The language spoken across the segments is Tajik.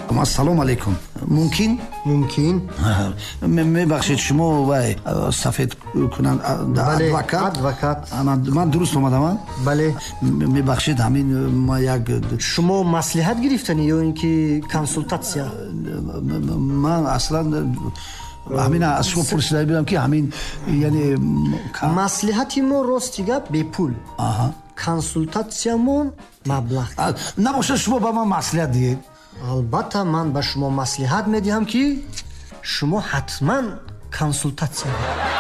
ассалому алайкум. Мумкин? Мумкин. Мебахшед шумо вай сафед кунанд адвокат. Ман дуруст омадам? Бале. Мебахшед ҳамин ма як шумо маслиҳат гирифтани ё ин ки консултатсия? Ман аслан ҳамин аз шумо пурсида будам ки ҳамин яъне маслиҳати мо рости гап бепул. Консултатсиямон маблағ. Набошад шумо ба ман маслиҳат диҳед? албатта ман ба шумо маслиҳат медиҳам ки шумо ҳатман консултатсия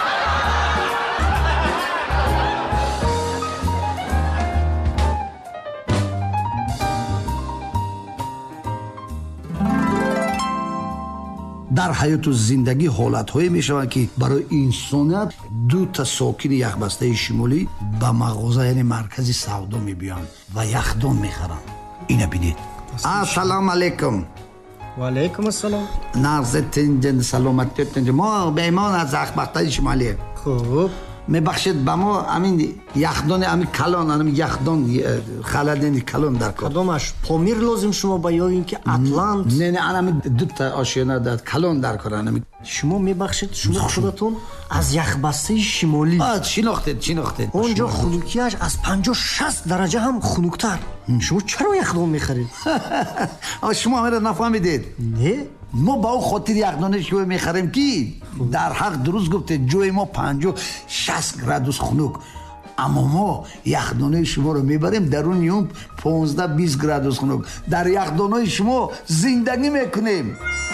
дар ҳаёту зиндагӣ ҳолатҳое мешаванд ки барои инсоният дута сокини яхбастаи шимолӣ ба мағоза яъне маркази савдо мебиёнд ва яхдон мехаранд. ина бинед. Ассалому алайкум. ва алайкум ассалом. Нағзатин саломатиятин. Мо меҳмон аз яхбастаи шимолӣ. хуб. мебахшед ба мо амин яхдони амин калон амин яхдон халадени калон дар кор. кадомаш помир лозим шумо ба ё ин ки атлант? Не амин дута ошиёна дар калон дар кор амин. шумо мебахшед шумо худатон аз яхбастаи шимолӣ чинохтед. онҷо хунукиаш аз 50-60 дараҷа ҳам хунуктар. шумо чаро яхдон мехаред? шумо ҳамеро нафаҳмидед? не мо ба он хотир яхдоне шумо мехарем ки дар ҳақ дуруст гуфтед ҷои мо 50-60 градус хунук, аммо мо яхдонаи шуморо мебарем даруни он 15-20 градус хунук. дар яхдонаи шумо зиндагӣ мекунем.